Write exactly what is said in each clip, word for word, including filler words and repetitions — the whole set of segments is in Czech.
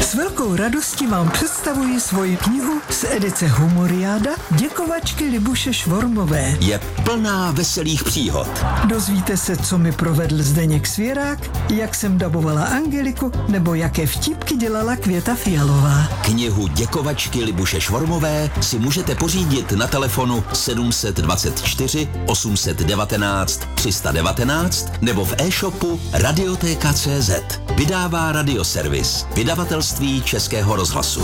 S velkou radostí vám představuji svoji knihu z edice Humoriáda Děkovačky Libuše Švormové. Je plná veselých příhod. Dozvíte se, co mi provedl Zdeněk Svěrák, jak jsem dabovala Angeliku, nebo jaké vtípky dělala Květa Fialová. Knihu Děkovačky Libuše Švormové si můžete pořídit na telefonu sedm dvacet čtyři osm devatenáct tři sta devatenáct nebo v e-shopu radioteka tečka cé zet. Vydává Radioservis, vydavatelství Českého rozhlasu.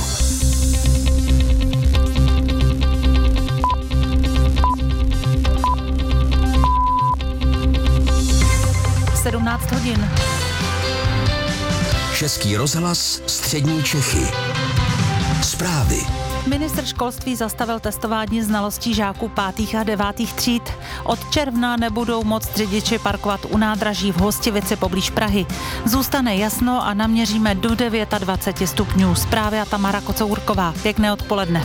sedmnáct hodin. Český rozhlas, střední Čechy. Zprávy. Ministr školství zastavil testování znalostí žáků pátých a devátých tříd. Od června nebudou moct řidiči parkovat u nádraží v Hostivici poblíž Prahy. Zůstane jasno a naměříme do dvacet devět stupňů. Zprávy a Tamara Kocourková. Pěkné odpoledne.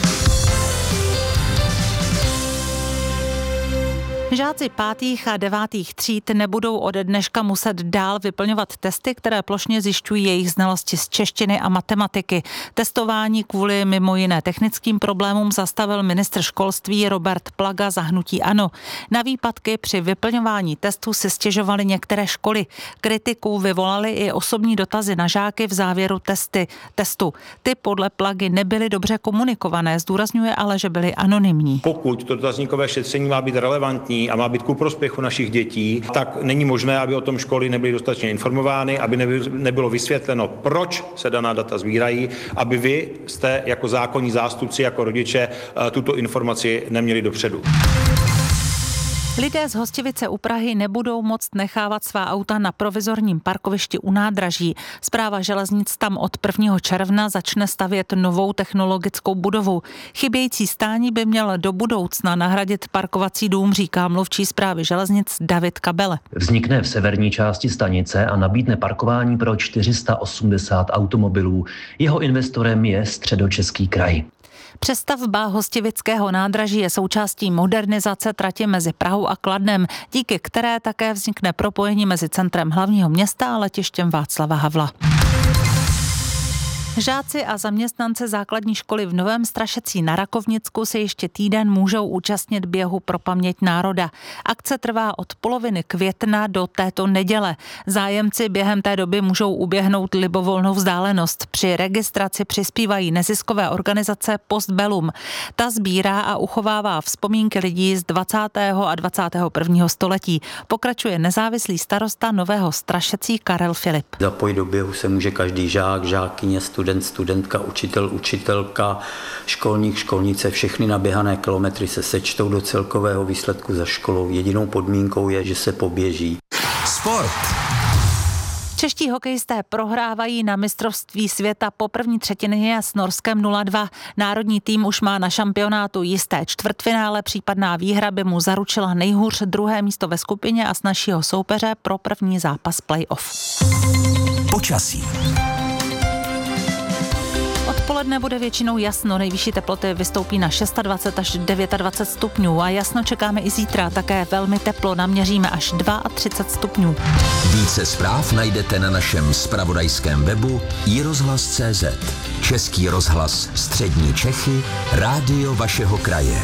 Žáci pátých a devátých tříd nebudou ode dneška muset dál vyplňovat testy, které plošně zjišťují jejich znalosti z češtiny a matematiky. Testování kvůli mimo jiné technickým problémům zastavil ministr školství Robert Plaga za hnutí ANO. Na výpadky při vyplňování testů si stěžovaly některé školy. Kritiku vyvolaly i osobní dotazy na žáky v závěru testy, testu. Ty podle Plagy nebyly dobře komunikované, zdůrazňuje ale, že byly anonymní. Pokud to dotazníkové šetření má být relevantní a má být ku prospěchu našich dětí, tak není možné, aby o tom školy nebyly dostatečně informovány, aby nebylo vysvětleno, proč se daná data sbírají, aby vy jste jako zákonní zástupci, jako rodiče tuto informaci neměli dopředu. Lidé z Hostivice u Prahy nebudou moct nechávat svá auta na provizorním parkovišti u nádraží. Správa železnic tam od prvního června začne stavět novou technologickou budovu. Chybějící stání by měl do budoucna nahradit parkovací dům, říká mluvčí správy železnic David Kabele. Vznikne v severní části stanice a nabídne parkování pro čtyři sta osmdesát automobilů. Jeho investorem je Středočeský kraj. Přestavba Hostivického nádraží je součástí modernizace trati mezi Prahou a Kladnem, díky které také vznikne propojení mezi centrem hlavního města a letištěm Václava Havla. Žáci a zaměstnanci základní školy v Novém Strašecí na Rakovnicku se ještě týden můžou účastnit běhu pro paměť národa. Akce trvá od poloviny května do této neděle. Zájemci během té doby můžou uběhnout libovolnou vzdálenost. Při registraci přispívají neziskové organizace Postbellum. Ta sbírá a uchovává vzpomínky lidí z dvacátého a dvacátého prvního století. Pokračuje nezávislý starosta Nového Strašecí Karel Filip. Zapojit do běhu se může každý žák, žákyně, student, studentka, učitel, učitelka, školník, školnice, všechny naběhané kilometry se sečtou do celkového výsledku za školou. Jedinou podmínkou je, že se poběží. Sport. Čeští hokejisté prohrávají na mistrovství světa po první třetině s Norskem nula dva. Národní tým už má na šampionátu jisté čtvrtfinále, případná výhra by mu zaručila nejhůř druhé místo ve skupině a snazšího soupeře pro první zápas playoff. Počasí. Odpoledne bude většinou jasno, nejvyšší teploty vystoupí na dvacet šest až dvacet devět stupňů a jasno čekáme i zítra, také velmi teplo, naměříme až třicet dva stupňů. Více zpráv najdete na našem zpravodajském webu i rozhlas tečka cé zet. Český rozhlas, střední Čechy, rádio vašeho kraje.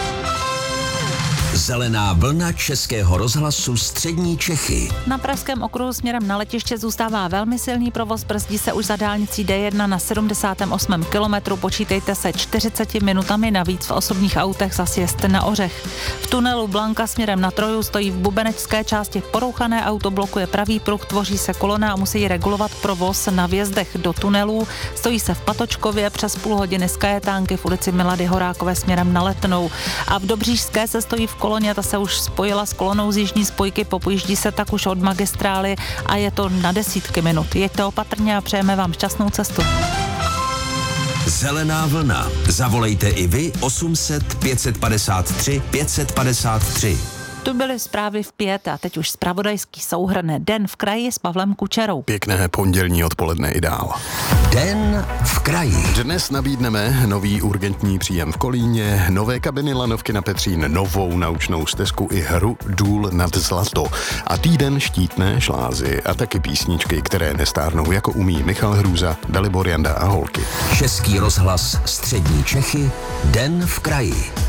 Zelená vlna Českého rozhlasu střední Čechy. Na Pražském okruhu směrem na letiště zůstává velmi silný provoz, brzdí se už za dálnicí D jedna na sedmdesátém osmém kilometru, počítejte se čtyřiceti minutami navíc v osobních autech za sjezd na Ořech. V tunelu Blanka směrem na Troju stojí v bubenečské části porouchané auto, blokuje pravý pruh, tvoří se kolona a musí regulovat provoz na vjezdech do tunelů. Stojí se v Patočkově přes půl hodiny z Kajetánky v ulici Milady Horákové směrem na Letnou. A v Dobříšské se stojí v koloně, ta se už spojila s kolonou z jižní spojky, popojíždí se tak už od magistrály a je to na desítky minut. Jeďte opatrně a přejeme vám šťastnou cestu. Zelená vlna. Zavolejte i vy osm set pět set padesát tři pět set padesát tři. To byly zprávy v pět a teď už zpravodajský souhrn Den v kraji s Pavlem Kučerou. Pěkné pondělní odpoledne i dál. Den v kraji. Dnes nabídneme nový urgentní příjem v Kolíně, nové kabiny lanovky na Petřín, novou naučnou stezku i hru Důl nad Zlato a týden štítné šlázy a taky písničky, které nestárnou, jako umí Michal Hrůza, Dalibor Janda a Holky. Český rozhlas Střední Čechy. Den v kraji.